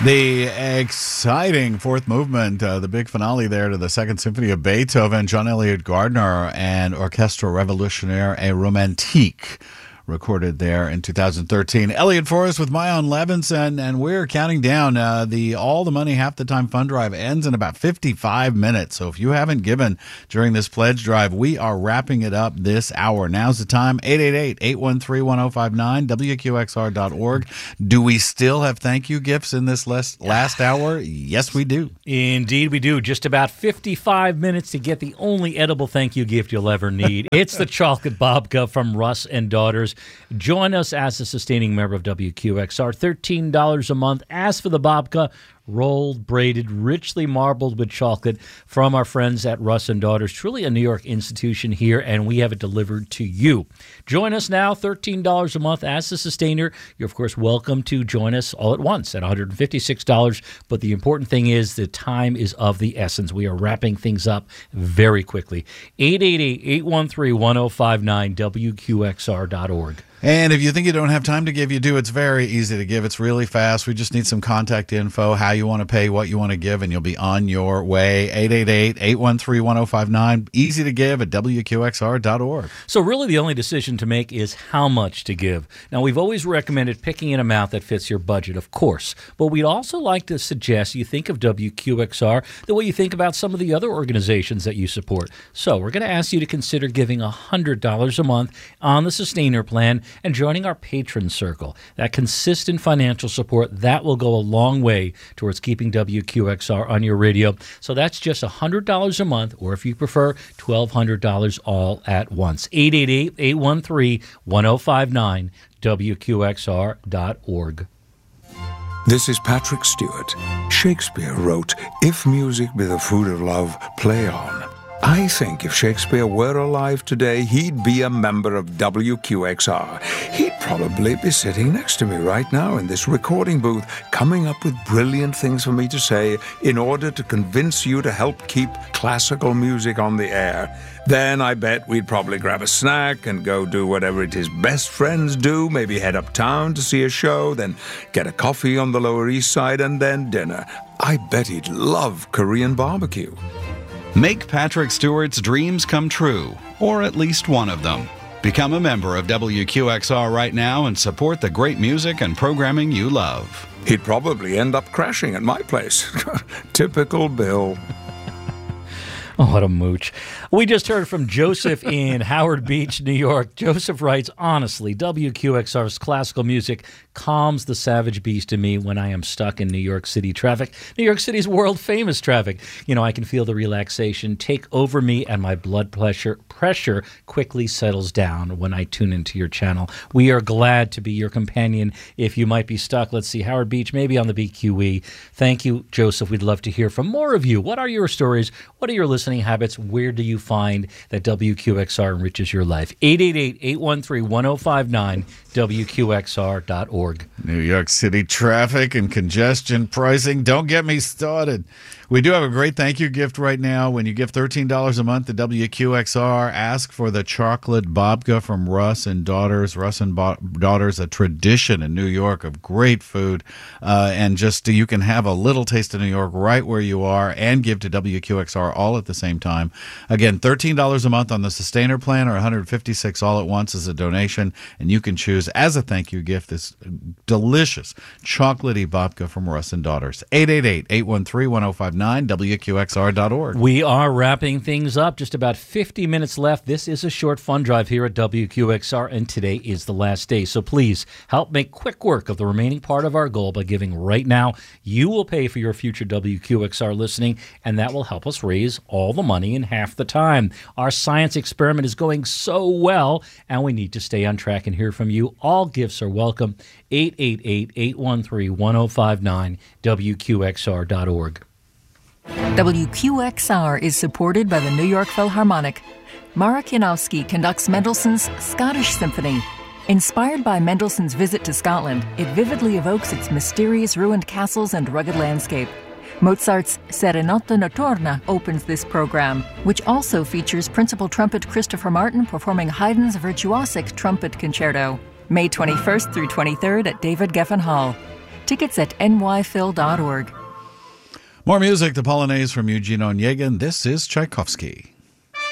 The exciting fourth movement, the big finale there to the Second Symphony of Beethoven, John Elliott Gardner and Orchestre Révolutionnaire et Romantique, recorded there in 2013. Elliot Forrest with Mayon Levinson, and we're counting down. The All the Money Half the Time Fund Drive ends in about 55 minutes. So if you haven't given during this pledge drive, we are wrapping it up this hour. Now's the time. 888-813-1059, WQXR.org. Do we still have thank you gifts in this last hour? Yes, we do. Indeed, we do. Just about 55 minutes to get the only edible thank you gift you'll ever need. It's the chocolate babka from Russ and Daughters. Join us as a sustaining member of WQXR. $13 a month. Ask for the babka, rolled, braided, richly marbled with chocolate from our friends at Russ and Daughters. Truly a New York institution here, and we have it delivered to you. Join us now, $13 a month as a sustainer. You're, of course, welcome to join us all at once at $156. But the important thing is the time is of the essence. We are wrapping things up very quickly. 888-813-1059, WQXR.org. And if you think you don't have time to give, you do. It's very easy to give. It's really fast. We just need some contact info, how you want to pay, what you want to give, and you'll be on your way. 888-813-1059. Easy to give at WQXR.org. So really the only decision to make is how much to give. Now, we've always recommended picking an amount that fits your budget, of course. But we'd also like to suggest you think of WQXR the way you think about some of the other organizations that you support. So we're going to ask you to consider giving $100 a month on the Sustainer Plan and joining our patron circle. That consistent financial support, that will go a long way towards keeping WQXR on your radio. So that's just $100 a month, or if you prefer, $1,200 all at once. 888-813-1059, WQXR.org. This is Patrick Stewart. Shakespeare wrote, "If music be the food of love, play on." I think if Shakespeare were alive today, he'd be a member of WQXR. He'd probably be sitting next to me right now in this recording booth, coming up with brilliant things for me to say in order to convince you to help keep classical music on the air. Then I bet we'd probably grab a snack and go do whatever it is best friends do, maybe head uptown to see a show, then get a coffee on the Lower East Side, and then dinner. I bet he'd love Korean barbecue. Make Patrick Stewart's dreams come true, or at least one of them. Become a member of WQXR right now and support the great music and programming you love. He'd probably end up crashing at my place. Typical Bill. Oh, what a mooch. We just heard from Joseph in Howard Beach, New York. Joseph writes, honestly, WQXR's classical music calms the savage beast in me when I am stuck in New York City traffic. New York City's world-famous traffic. You know, I can feel the relaxation take over me, and my blood pressure quickly settles down when I tune into your channel. We are glad to be your companion if you might be stuck. Let's see, Howard Beach, maybe on the BQE. Thank you, Joseph. We'd love to hear from more of you. What are your stories? What are your listening habits? Where do you find that WQXR enriches your life? 888-813-1059, WQXR.org. New York City traffic and congestion pricing. Don't get me started. We do have a great thank you gift right now. When you give $13 a month to WQXR, ask for the chocolate babka from Russ and Daughters. Russ and Daughters, a tradition in New York of great food. And just you can have a little taste of New York right where you are and give to WQXR all at the same time. Again, $13 a month on the Sustainer Plan or $156 all at once as a donation. And you can choose as a thank you gift this delicious chocolatey babka from Russ and Daughters. 888-813-1059. WQXR.org. We are wrapping things up. Just about 50 minutes left. This is a short fun drive here at WQXR, and today is the last day. So please help make quick work of the remaining part of our goal by giving right now. You will pay for your future WQXR listening, and that will help us raise all the money in half the time. Our science experiment is going so well, and we need to stay on track and hear from you. All gifts are welcome. 888-813-1059, WQXR.org. WQXR is supported by the New York Philharmonic. Marek Janowski conducts Mendelssohn's Scottish Symphony. Inspired by Mendelssohn's visit to Scotland, it vividly evokes its mysterious ruined castles and rugged landscape. Mozart's Serenata Notturna opens this program, which also features principal trumpet Christopher Martin performing Haydn's Virtuosic Trumpet Concerto. May 21st through 23rd at David Geffen Hall. Tickets at nyphil.org. More music, the Polonaise from Eugene Onegin. This is Tchaikovsky.